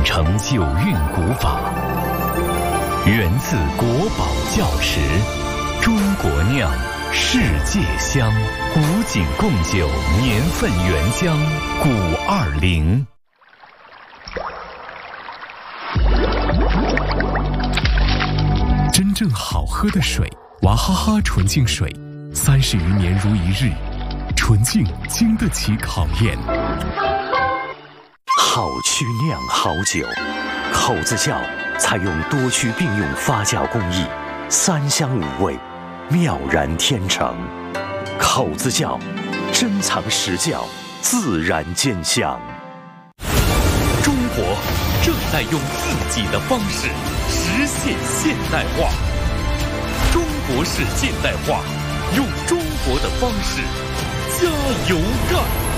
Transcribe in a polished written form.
承九韵古法，源自国宝窖池，中国酿，世界香，古井贡酒年份原香520。真正好喝的水，娃哈哈纯净水，30余年如一日，纯净经得起考验。 好曲酿好酒，口子窖采用多曲并用发酵工艺，3香5味，妙然天成。口子窖，珍藏实窖，自然见香。 中国正在用自己的方式实现现代化，中国式现代化，用中国的方式加油干！